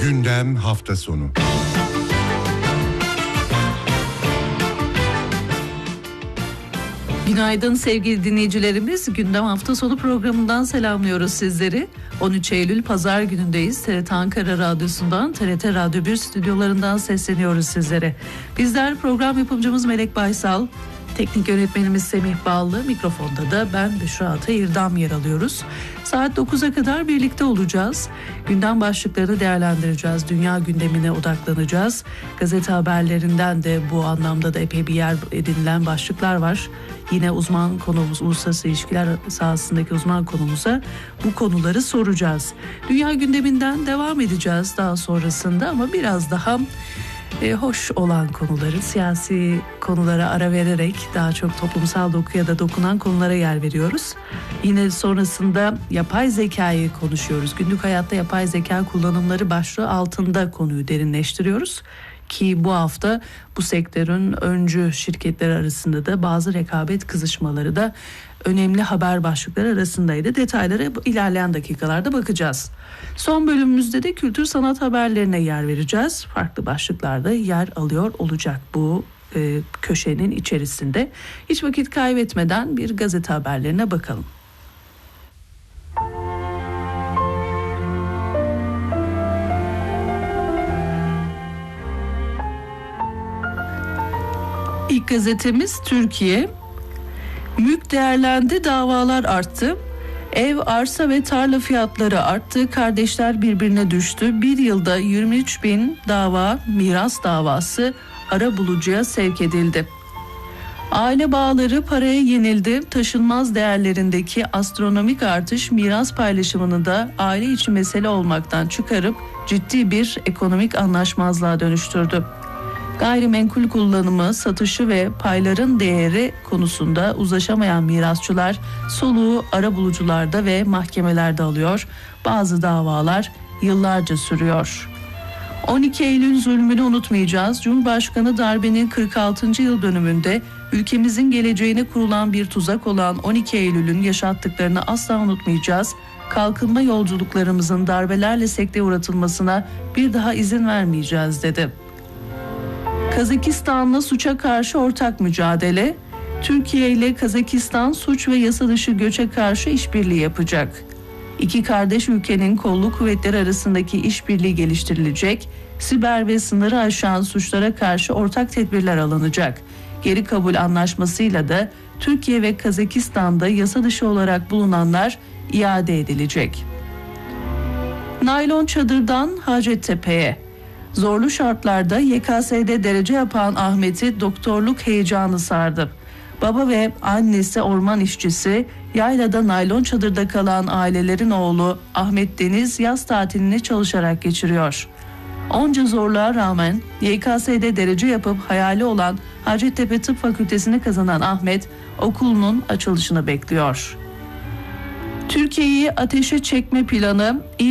Gündem hafta sonu. Günaydın sevgili dinleyicilerimiz. Gündem hafta sonu programından selamlıyoruz sizleri. 13 Eylül Pazar günündeyiz. TRT Ankara Radyosu'ndan, TRT Radyo 1 stüdyolarından sesleniyoruz sizlere. Bizler program yapımcımız Melek Baysal, teknik yönetmenimiz Semih Ballı, mikrofonda da ben Büşra Atayırdam yer alıyoruz. Saat 9'a kadar birlikte olacağız. Gündem başlıklarını değerlendireceğiz. Dünya gündemine odaklanacağız. Gazete haberlerinden de bu anlamda da epey bir yer edinilen başlıklar var. Yine uzman konumuz, uluslararası ilişkiler sahasındaki uzman konumuza bu konuları soracağız. Dünya gündeminden devam edeceğiz daha sonrasında ama biraz daha hoş olan konuları, siyasi konulara ara vererek daha çok toplumsal dokuya da dokunan konulara yer veriyoruz. Yine sonrasında yapay zekayı konuşuyoruz. Günlük hayatta yapay zeka kullanımları başlığı altında konuyu derinleştiriyoruz. Ki bu hafta bu sektörün öncü şirketleri arasında da bazı rekabet kızışmaları da önemli haber başlıkları arasındaydı. Detaylara ilerleyen dakikalarda bakacağız. Son bölümümüzde de kültür sanat haberlerine yer vereceğiz. Farklı başlıklarda yer alıyor olacak bu köşenin içerisinde. Hiç vakit kaybetmeden bir gazete haberlerine bakalım. İlk gazetemiz Türkiye. Mülk değerlendi, davalar arttı. Ev, arsa ve tarla fiyatları arttı. Kardeşler birbirine düştü. Bir yılda 23 bin dava, miras davası arabulucuya sevk edildi. Aile bağları paraya yenildi. Taşınmaz değerlerindeki astronomik artış miras paylaşımını da aile içi mesele olmaktan çıkarıp ciddi bir ekonomik anlaşmazlığa dönüştürdü. Gayrimenkul kullanımı, satışı ve payların değeri konusunda uzlaşamayan mirasçılar soluğu arabulucularda ve mahkemelerde alıyor. Bazı davalar yıllarca sürüyor. 12 Eylül zulmünü unutmayacağız. Cumhurbaşkanı darbenin 46. yıl dönümünde ülkemizin geleceğine kurulan bir tuzak olan 12 Eylül'ün yaşattıklarını asla unutmayacağız. Kalkınma yolculuklarımızın darbelerle sekteye uğratılmasına bir daha izin vermeyeceğiz dedi. Kazakistan'la suça karşı ortak mücadele. Türkiye ile Kazakistan suç ve yasa dışı göçe karşı işbirliği yapacak. İki kardeş ülkenin kolluk kuvvetleri arasındaki işbirliği geliştirilecek. Siber ve sınırı aşan suçlara karşı ortak tedbirler alınacak. Geri kabul anlaşmasıyla da Türkiye ve Kazakistan'da yasa dışı olarak bulunanlar iade edilecek. Naylon çadırdan Hacettepe'ye. Zorlu şartlarda YKS'de derece yapan Ahmet'i doktorluk heyecanı sardı. Baba ve annesi orman işçisi, yaylada naylon çadırda kalan ailelerin oğlu Ahmet Deniz yaz tatilini çalışarak geçiriyor. Onca zorluğa rağmen YKS'de derece yapıp hayali olan Hacettepe Tıp Fakültesini kazanan Ahmet okulunun açılışını bekliyor. Türkiye'yi ateşe çekme planı